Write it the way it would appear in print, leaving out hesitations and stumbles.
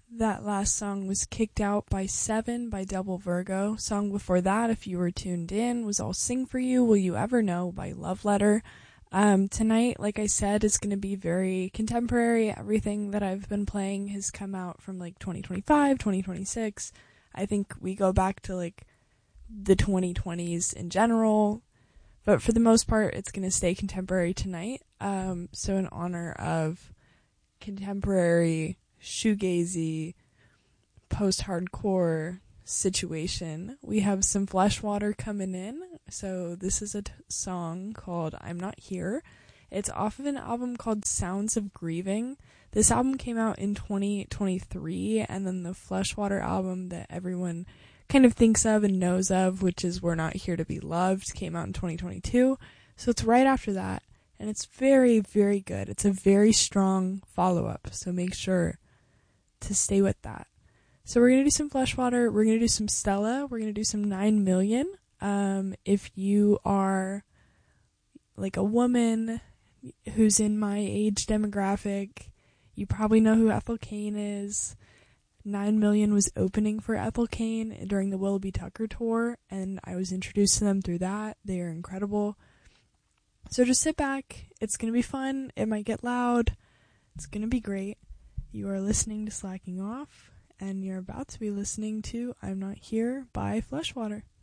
That last song was Kicked Out by Seven by Double Virgo. Song before that, if you were tuned in, was I'll Sing For You, Will You Ever Know by Love Letter. Tonight, like I said, is going to be very contemporary. Everything that I've been playing has come out from like 2025, 2026. I think we go back to like the 2020s in general. But for the most part, it's going to stay contemporary tonight. So in honor of contemporary, shoegazy, post-hardcore situation, we have some Fleshwater coming in. So this is a song called I'm Not Here. It's off of an album called Sounds of Grieving. This album came out in 2023, and then the Fleshwater album that everyone kind of thinks of and knows of, which is We're Not Here to Be Loved, came out in 2022. So it's right after that, and it's very, very good. It's a very strong follow-up, so make sure to stay with that. So we're going to do some Fleshwater, we're going to do some Stella, we're going to do some 9 Million. If you are like a woman who's in my age demographic, you probably know who Ethel Cain is. 9 Million was opening for Ethel Cain during the Willoughby Tucker tour, and I was introduced to them through that. They are incredible. So just sit back. It's going to be fun. It might get loud. It's going to be great. You are listening to Slacking Off, and you're about to be listening to I'm Not Here by Fleshwater.